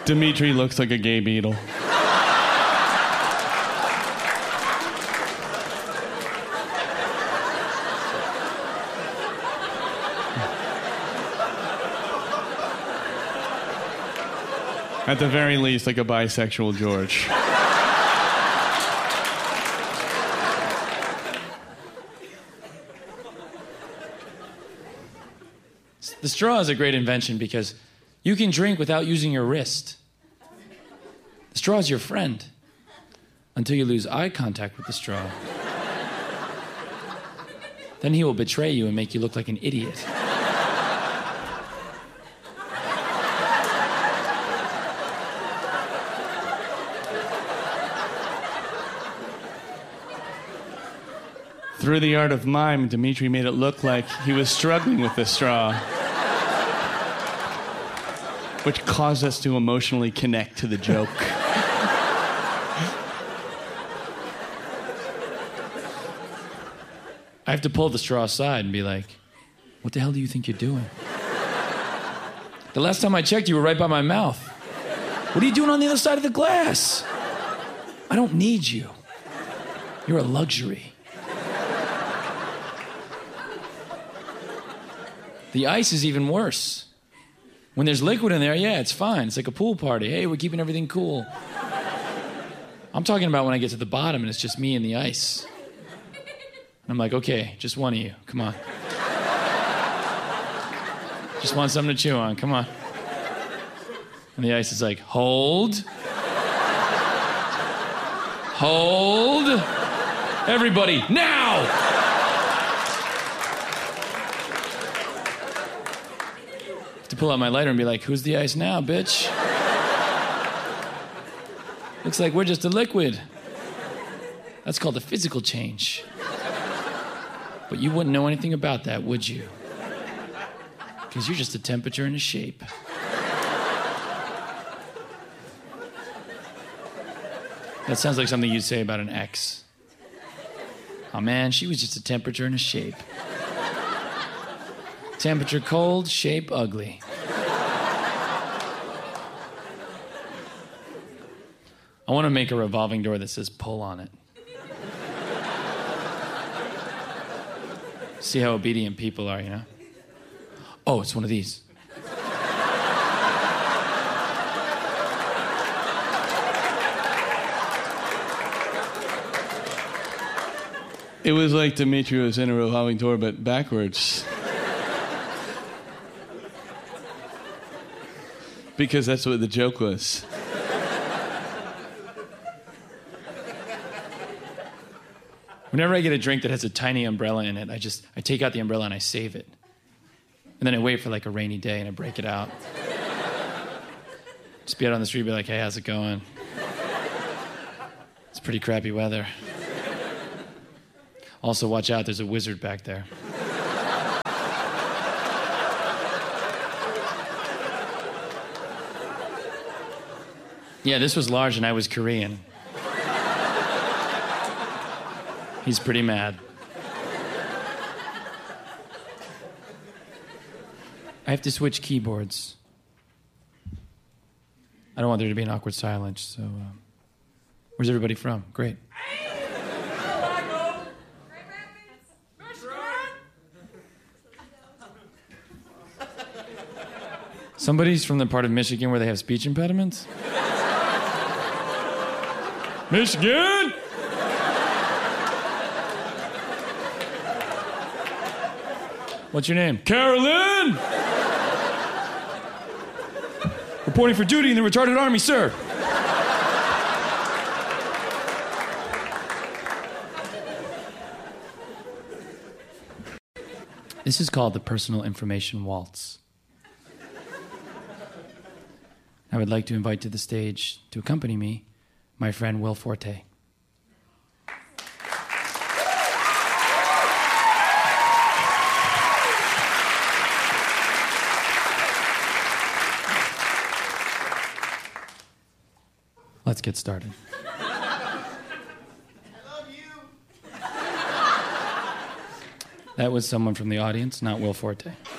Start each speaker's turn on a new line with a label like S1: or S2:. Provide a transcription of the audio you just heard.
S1: Dimitri looks like a gay beetle. At the very least, like a bisexual George.
S2: The straw is a great invention because you can drink without using your wrist. The straw is your friend until you lose eye contact with the straw. Then he will betray you and make you look like an idiot.
S1: Through the art of mime, Dimitri made it look like he was struggling with the straw, which caused us to emotionally connect to the joke.
S2: I have to pull the straw aside and be like, what the hell do you think you're doing? The last time I checked, you were right by my mouth. What are you doing on the other side of the glass? I don't need you. You're a luxury. The ice is even worse. When there's liquid in there, yeah, it's fine. It's like a pool party. Hey, we're keeping everything cool. I'm talking about when I get to the bottom and it's just me and the ice. And I'm like, okay, just one of you. Come on. Just want something to chew on. Come on. And the ice is like, hold. Hold. Everybody, now! To pull out my lighter and be like, who's the ice now, bitch? Looks like we're just a liquid. That's called a physical change. But you wouldn't know anything about that, would you? Because you're just a temperature and a shape. That sounds like something you'd say about an ex. Oh man, she was just a temperature and a shape. Temperature cold, shape ugly. I want to make a revolving door that says pull on it. See how obedient people are, you know? Oh, it's one of these.
S1: It was like Dimitri was in a revolving door, but backwards. Because that's what the joke was.
S2: Whenever I get a drink that has a tiny umbrella in it, I take out the umbrella and I save it. And then I wait for like a rainy day and I break it out. Just be out on the street and be like, hey, how's it going? It's pretty crappy weather. Also, watch out, there's a wizard back there. Yeah, this was large and I was Korean. He's pretty mad. I have to switch keyboards. I don't want there to be an awkward silence, so... where's everybody from? Great. Somebody's from the part of Michigan where they have speech impediments? Michigan! What's your name? Carolyn! Reporting for duty in the retarded army, sir. This is called the Personal Information Waltz. I would like to invite to the stage, to accompany me, my friend Will Forte. Let's get started.
S3: I love you.
S2: That was someone from the audience, not Will Forte.